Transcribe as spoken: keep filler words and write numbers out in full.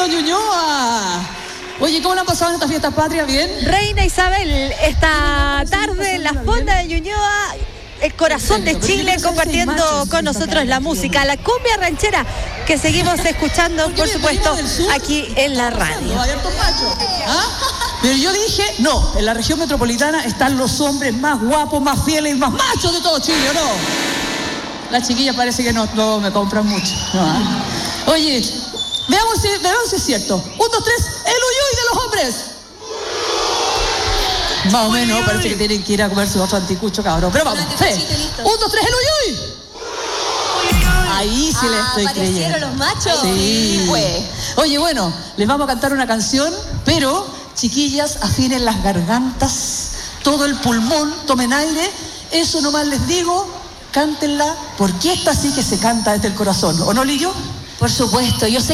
Fonda Ñuñoa. Oye, ¿cómo la han pasado en esta fiesta patria? ¿Bien? Reina Isabel, esta tarde en la Fonda de Ñuñoa, el corazón de Chile, compartiendo con nosotros la música, la cumbia ranchera, que seguimos escuchando, por supuesto, aquí en la radio. ¿Ah? Pero yo dije, no, en la región metropolitana están los hombres más guapos, más fieles, más machos de todo Chile, ¿o no? Las chiquillas parece que no, no me compran mucho. No, ¿eh? Oye, veamos si, veamos si es cierto. Un, dos, tres, el uyuy de los hombres. Más o menos, parece que tienen que ir a comerse otro anticucho, cabrón. Pero vamos, sí. Un, dos, tres, el uyuy. Ahí sí le estoy creyendo. ¿Aparecieron los machos? Sí, pues. Oye, bueno, les vamos a cantar una canción, pero, chiquillas, afinen las gargantas, todo el pulmón, tomen aire. Eso nomás les digo, cántenla, porque esta sí que se canta desde el corazón. ¿O no, Lillo? Por supuesto, yo sé